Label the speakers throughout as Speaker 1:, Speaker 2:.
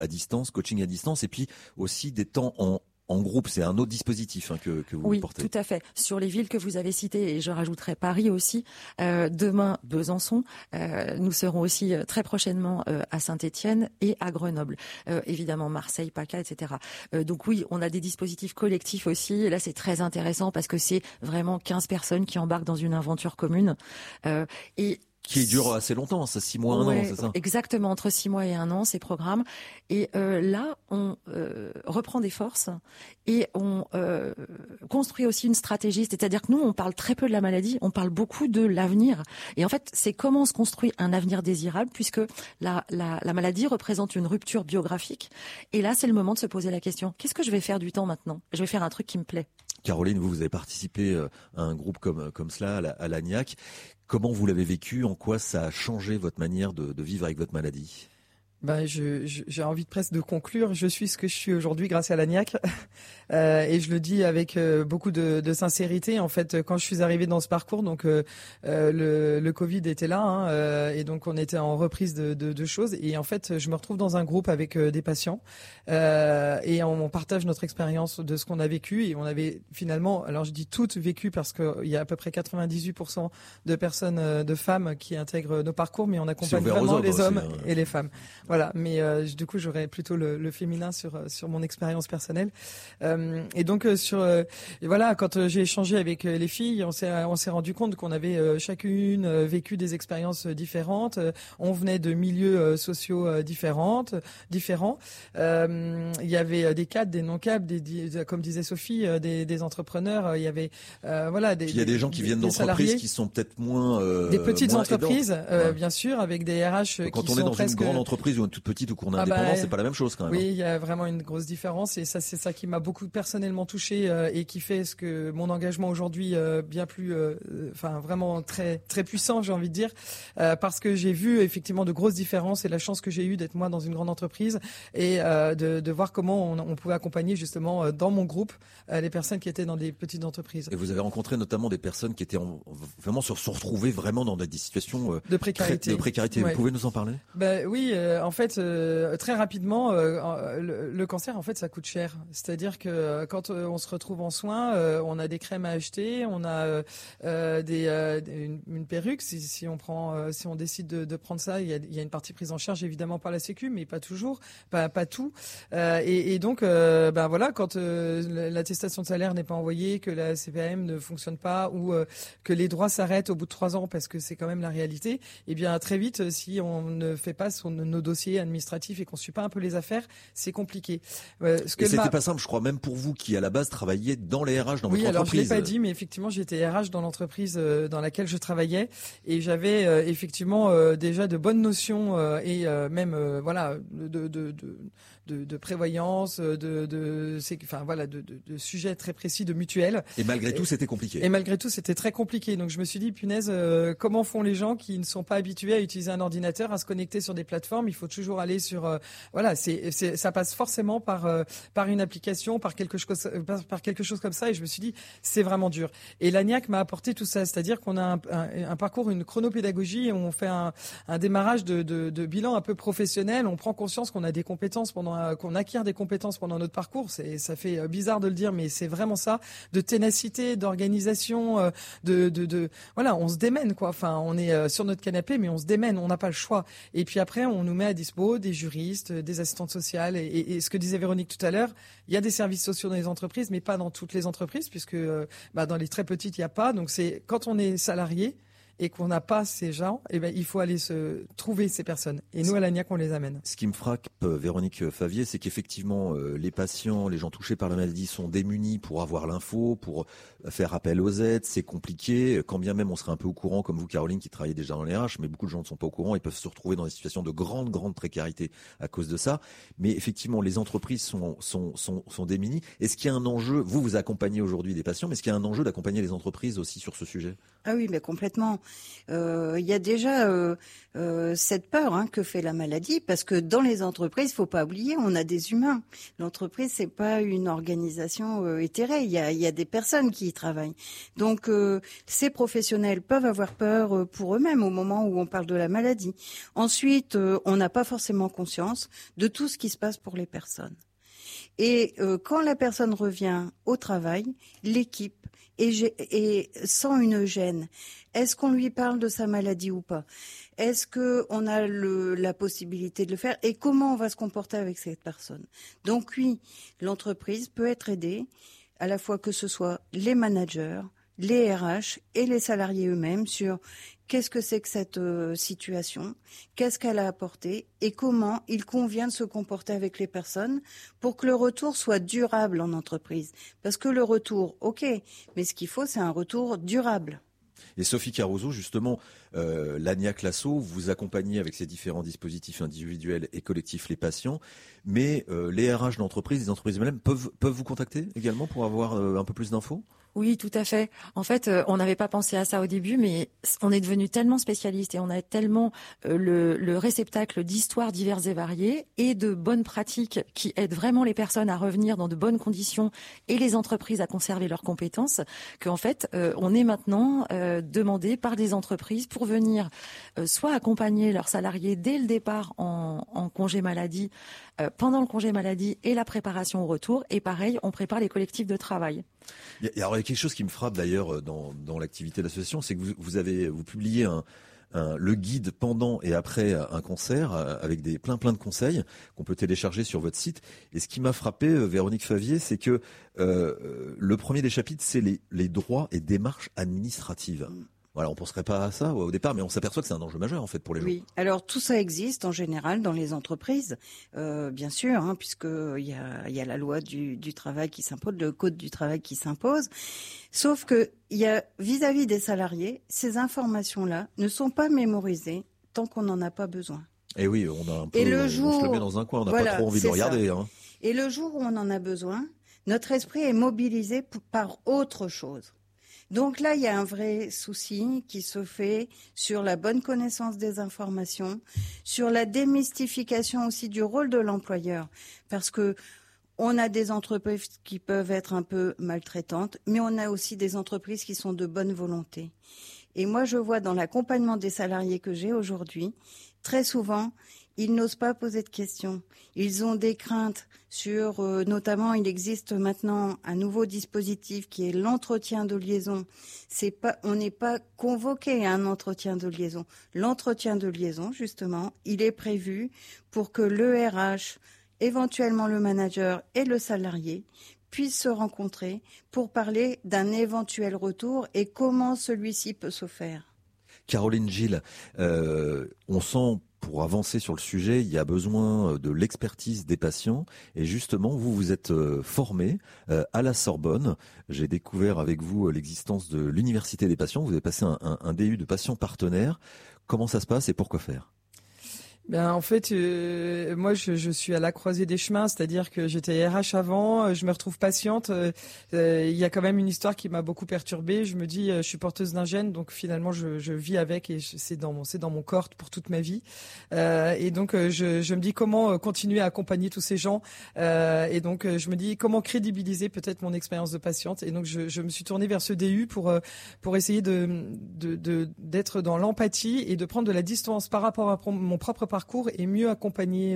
Speaker 1: à distance, coaching à distance, et puis aussi des temps en groupe. C'est un autre dispositif que vous portez.
Speaker 2: Oui, tout à fait. Sur les villes que vous avez citées, et je rajouterai Paris aussi, demain Besançon, nous serons aussi très prochainement à Saint-Étienne et à Grenoble. Évidemment Marseille, PACA, etc. Donc oui, on a des dispositifs collectifs aussi. Et là, c'est très intéressant parce que c'est vraiment 15 personnes qui embarquent dans une aventure commune.
Speaker 1: Qui dure assez longtemps, ça, 6 mois, 1 an, c'est ça?
Speaker 2: Exactement, entre 6 mois et 1 an, ces programmes. Et là, on reprend des forces et on construit aussi une stratégie. C'est-à-dire que nous, on parle très peu de la maladie, on parle beaucoup de l'avenir. Et en fait, c'est comment on se construit un avenir désirable, puisque la maladie représente une rupture biographique. Et là, c'est le moment de se poser la question, qu'est-ce que je vais faire du temps maintenant? Je vais faire un truc qui me plaît.
Speaker 1: Caroline, vous avez participé à un groupe comme cela, à l'ANIAC. Comment vous l'avez vécu? En quoi ça a changé votre manière de vivre avec votre maladie?
Speaker 3: J'ai envie presque de conclure. Je suis ce que je suis aujourd'hui grâce à l'ANIAC. Et je le dis avec beaucoup de sincérité. En fait, quand je suis arrivée dans ce parcours, donc le Covid était là, et donc on était en reprise de choses. Et en fait, je me retrouve dans un groupe avec des patients, et on partage notre expérience de ce qu'on a vécu. Et on avait finalement, alors je dis toutes vécues parce qu'il y a à peu près 98% de personnes, de femmes qui intègrent nos parcours, mais on accompagne vraiment les hommes et les femmes. Voilà, mais du coup, j'aurais plutôt le féminin sur mon expérience personnelle. Et donc et voilà, quand j'ai échangé avec les filles, on s'est rendu compte qu'on avait chacune vécu des expériences différentes. On venait de milieux sociaux différents. Il y avait des cadres, des non-cadres, comme disait Sophie, des entrepreneurs. Il y avait
Speaker 1: il y a des gens qui viennent d'entreprises qui sont peut-être moins
Speaker 3: des petites
Speaker 1: moins
Speaker 3: entreprises, bien sûr, avec des RH
Speaker 1: quand on est dans une grande entreprise ou une toute petite ou qu'on est indépendant, c'est pas la même chose quand même.
Speaker 3: Oui, il y a vraiment une grosse différence et ça, c'est ça qui m'a beaucoup personnellement touché et qui fait ce que mon engagement aujourd'hui bien plus, vraiment très très puissant, j'ai envie de dire, parce que j'ai vu effectivement de grosses différences et la chance que j'ai eue d'être moi dans une grande entreprise et de voir comment on pouvait accompagner justement dans mon groupe les personnes qui étaient dans des petites entreprises.
Speaker 1: Et vous avez rencontré notamment des personnes qui étaient vraiment se retrouver vraiment dans des situations
Speaker 3: de précarité.
Speaker 1: Ouais. Vous pouvez nous en parler?
Speaker 3: Oui, en fait, très rapidement, le cancer, en fait, ça coûte cher. C'est-à-dire que quand on se retrouve en soins, on a des crèmes à acheter, on a une perruque. Si on décide de prendre ça, il y a une partie prise en charge évidemment par la Sécu, mais pas toujours, pas tout. Et donc, voilà, quand l'attestation de salaire n'est pas envoyée, que la CPAM ne fonctionne pas ou que les droits s'arrêtent au bout de 3 ans, parce que c'est quand même la réalité. Et bien très vite, si on ne fait pas nos dossiers administratifs et qu'on suit pas un peu les affaires, c'est compliqué.
Speaker 1: Et c'était pas simple, je crois, même pour vous qui à la base travailliez dans les RH dans votre entreprise.
Speaker 3: Oui, alors je l'ai pas dit, mais effectivement j'étais RH dans l'entreprise dans laquelle je travaillais et j'avais effectivement déjà de bonnes notions et même de prévoyance, de sujets très précis de mutuelles.
Speaker 1: Et malgré tout, c'était compliqué.
Speaker 3: Et malgré tout, c'était très compliqué. Donc je me suis dit, punaise, comment font les gens qui ne sont pas habitués à utiliser un ordinateur, à se connecter sur des plateformes? Il faut toujours aller sur, ça passe forcément par une application, par quelque chose comme ça. Et je me suis dit, c'est vraiment dur. Et l'ANIAC m'a apporté tout ça, c'est-à-dire qu'on a un parcours, une chronopédagogie, et on fait un démarrage de bilan un peu professionnel. On prend conscience qu'on a des compétences qu'on acquiert des compétences pendant notre parcours. Ça fait bizarre de le dire, mais c'est vraiment ça, de ténacité, d'organisation, on se démène, quoi. Enfin, on est sur notre canapé, mais on se démène, on n'a pas le choix. Et puis après, on nous met à dispo des juristes, des assistantes sociales, et ce que disait Véronique tout à l'heure, il y a des services sociaux dans les entreprises, mais pas dans toutes les entreprises, puisque dans les très petites, il n'y a pas. Donc c'est quand on est salarié et qu'on n'a pas ces gens, il faut aller se trouver ces personnes. Et nous, à l'ANIAC, on les amène.
Speaker 1: Ce qui me frappe, Véronique Favier, c'est qu'effectivement, les patients, les gens touchés par la maladie sont démunis pour avoir l'info, pour faire appel aux aides. C'est compliqué. Quand bien même on serait un peu au courant, comme vous, Caroline, qui travaillez déjà dans les RH, mais beaucoup de gens ne sont pas au courant. Ils peuvent se retrouver dans des situations de grande précarité à cause de ça. Mais effectivement, les entreprises sont démunies. Est-ce qu'il y a un enjeu, vous accompagnez aujourd'hui des patients, mais est-ce qu'il y a un enjeu d'accompagner les entreprises aussi sur ce sujet?
Speaker 4: Ah oui, mais complètement. il y a déjà cette peur que fait la maladie, parce que dans les entreprises, faut pas oublier, on a des humains. L'entreprise, c'est pas une organisation éthérée. Il y a des personnes qui y travaillent. Donc, ces professionnels peuvent avoir peur pour eux-mêmes au moment où on parle de la maladie. Ensuite, on n'a pas forcément conscience de tout ce qui se passe pour les personnes. Et quand la personne revient au travail, l'équipe sent une gêne. Est-ce qu'on lui parle de sa maladie ou pas? Est-ce qu'on a la possibilité de le faire? Et comment on va se comporter avec cette personne? Donc oui, l'entreprise peut être aidée, à la fois que ce soit les managers, les RH et les salariés eux-mêmes sur qu'est-ce que c'est que cette situation, qu'est-ce qu'elle a apporté et comment il convient de se comporter avec les personnes pour que le retour soit durable en entreprise. Parce que le retour, ok, mais ce qu'il faut, c'est un retour durable.
Speaker 1: Et Sophie Caruso, justement, l'ANIAC Lasso, vous accompagnez avec ces différents dispositifs individuels et collectifs les patients, mais les RH d'entreprise, les entreprises elles-mêmes peuvent vous contacter également pour avoir un peu plus d'infos ?
Speaker 2: Oui, tout à fait. En fait, on n'avait pas pensé à ça au début, mais on est devenu tellement spécialiste et on a tellement le réceptacle d'histoires diverses et variées et de bonnes pratiques qui aident vraiment les personnes à revenir dans de bonnes conditions et les entreprises à conserver leurs compétences, qu'en fait, on est maintenant demandé par des entreprises pour venir soit accompagner leurs salariés dès le départ en congé maladie, pendant le congé maladie et la préparation au retour. Et pareil, on prépare les collectifs de travail.
Speaker 1: Alors, il y a quelque chose qui me frappe d'ailleurs dans l'activité de l'association, c'est que vous publiez le guide pendant et après un concert avec plein de conseils qu'on peut télécharger sur votre site. Et ce qui m'a frappé, Véronique Favier, c'est que le premier des chapitres, c'est les droits et démarches administratives. Voilà, on ne penserait pas à ça au départ, mais on s'aperçoit que c'est un enjeu majeur en fait pour les gens.
Speaker 4: Oui, alors tout ça existe en général dans les entreprises, bien sûr, puisque il y a la loi du travail qui s'impose, le code du travail qui s'impose. Sauf que il y a vis-à-vis des salariés, ces informations-là ne sont pas mémorisées tant qu'on n'en a pas besoin.
Speaker 1: Et oui, on a un peu, on se le met dans un coin, on n'a pas trop envie de regarder.
Speaker 4: Et le jour où on en a besoin, notre esprit est mobilisé par autre chose. Donc là, il y a un vrai souci qui se fait sur la bonne connaissance des informations, sur la démystification aussi du rôle de l'employeur, parce que on a des entreprises qui peuvent être un peu maltraitantes, mais on a aussi des entreprises qui sont de bonne volonté. Et moi, je vois dans l'accompagnement des salariés que j'ai aujourd'hui, très souvent, ils n'osent pas poser de questions. Ils ont des craintes sur, notamment, il existe maintenant un nouveau dispositif qui est l'entretien de liaison. On n'est pas convoqué à un entretien de liaison. L'entretien de liaison, justement, il est prévu pour que le RH, éventuellement le manager et le salarié puissent se rencontrer pour parler d'un éventuel retour et comment celui-ci peut se faire.
Speaker 1: Caroline Gilles, on sent pour avancer sur le sujet, il y a besoin de l'expertise des patients. Et justement, vous êtes formé à la Sorbonne. J'ai découvert avec vous l'existence de l'Université des patients. Vous avez passé un DU de patient partenaire. Comment ça se passe et pourquoi faire ?
Speaker 3: Ben en fait, moi je suis à la croisée des chemins, c'est-à-dire que j'étais RH avant, je me retrouve patiente. Il y a quand même une histoire qui m'a beaucoup perturbée. Je me dis, je suis porteuse d'un gène, donc finalement je vis avec et c'est dans mon corps pour toute ma vie. Et donc je me dis comment continuer à accompagner tous ces gens. Et donc je me dis comment crédibiliser peut-être mon expérience de patiente. Et donc je me suis tournée vers ce DU pour essayer d'être dans l'empathie et de prendre de la distance par rapport à mon propre parcours et mieux accompagner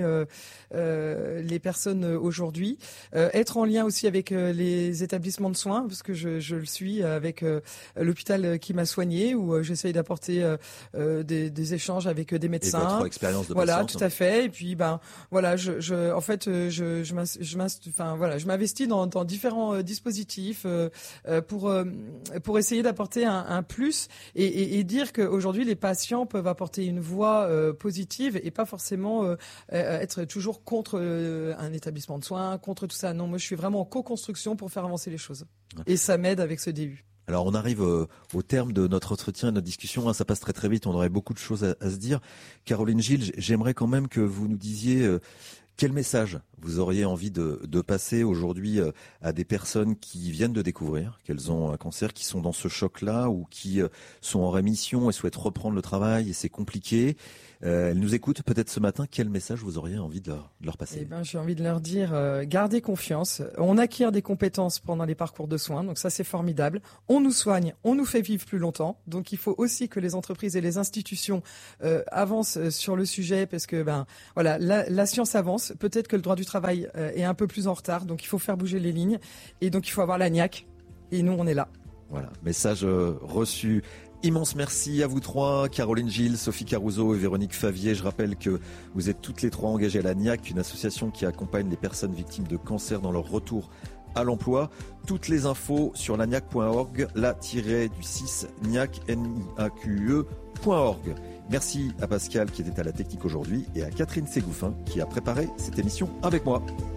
Speaker 3: les personnes aujourd'hui, être en lien aussi avec les établissements de soins parce que je le suis avec l'hôpital qui m'a soigné où j'essaye d'apporter des échanges avec des médecins.
Speaker 1: Et votre expérience de
Speaker 3: voilà,
Speaker 1: patiente.
Speaker 3: Tout à fait. Et puis voilà, je m'investis dans différents dispositifs pour essayer d'apporter un plus et dire qu'aujourd'hui les patients peuvent apporter une voix positive et pas forcément être toujours contre un établissement de soins, contre tout ça. Non, moi je suis vraiment en co-construction pour faire avancer les choses. Et ça m'aide avec ce DU.
Speaker 1: Alors on arrive au terme de notre entretien, de notre discussion. Ça passe très très vite, on aurait beaucoup de choses à se dire. Caroline Gilles, j'aimerais quand même que vous nous disiez quel message vous auriez envie de passer aujourd'hui à des personnes qui viennent de découvrir qu'elles ont un cancer, qui sont dans ce choc-là ou qui sont en rémission et souhaitent reprendre le travail et c'est compliqué? Elles nous écoutent peut-être ce matin. Quel message vous auriez envie de leur passer?
Speaker 3: J'ai envie de leur dire, gardez confiance. On acquiert des compétences pendant les parcours de soins, donc ça c'est formidable. On nous soigne, on nous fait vivre plus longtemps. Donc il faut aussi que les entreprises et les institutions avancent sur le sujet parce que la science avance. Peut-être que le droit du travail est un peu plus en retard, donc il faut faire bouger les lignes et donc il faut avoir la niaque. Et nous on est là.
Speaker 1: Voilà, message reçu. Immense merci à vous trois, Caroline Gilles, Sophie Caruso et Véronique Favier. Je rappelle que vous êtes toutes les trois engagées à la NIAC, une association qui accompagne les personnes victimes de cancer dans leur retour à l'emploi. Toutes les infos sur laniac.org, la-du-6 niaque.org. Merci à Pascal qui était à la technique aujourd'hui et à Catherine Ségouffin qui a préparé cette émission avec moi.